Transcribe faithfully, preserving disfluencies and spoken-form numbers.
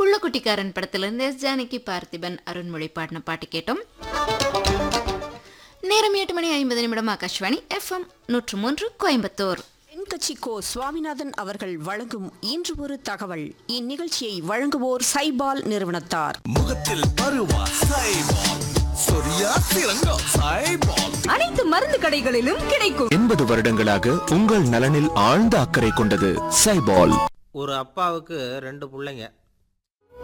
புள்ளக்குட்டிக்காரன் படத்திலிருந்து எஸ் ஜானகி, பார்த்திபன், அருண்மொழி பாடின பாட்டு கேட்டோம். நேரம் எட்டு மணி ஐம்பது நிமிடம். ஆகாஷ்வாணி எஃப்எம் நூற்று மூன்று கோயம்புத்தூர். தென்கட்சி கோ சுவாமிநாதன் அவர்கள் வழங்கும் இன்று ஒரு தகவல். இந்நிகழ்ச்சியை வழங்குவோர் சைபால் நிறுவனத்தார். முகத்தில் பருவா சைபால், சொரியா சிறங்கா சைபால், அனைத்து மருந்து கடைகளிலும் கிடைக்கும். எண்பது வருடங்களாக உங்கள் நலனில் ஆழ்ந்த அக்கறை கொண்டது சைபால். ஒரு அப்பாவுக்கு ரெண்டு பிள்ளைங்க.